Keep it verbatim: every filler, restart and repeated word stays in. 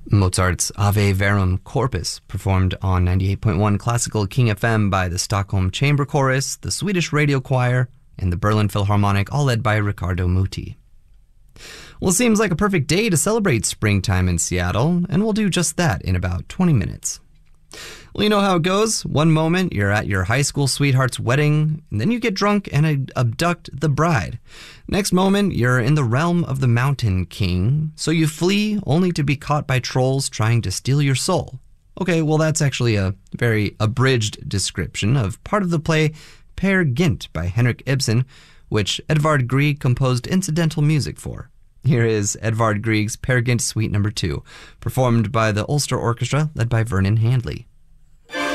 Mozart's Ave Verum Corpus, performed on ninety-eight point one Classical King F M by the Stockholm Chamber Chorus, the Swedish Radio Choir, and the Berlin Philharmonic, all led by Riccardo Muti. Well, it seems like a perfect day to celebrate springtime in Seattle, and we'll do just that in about twenty minutes. Well, you know how it goes. One moment, you're at your high school sweetheart's wedding, and then you get drunk and abduct the bride. Next moment, you're in the realm of the Mountain King, so you flee only to be caught by trolls trying to steal your soul. Okay, well, that's actually a very abridged description of part of the play Peer Gynt by Henrik Ibsen, which Edvard Grieg composed incidental music for. Here is Edvard Grieg's Peer Gynt Suite Number two, performed by the Ulster Orchestra, led by Vernon Handley.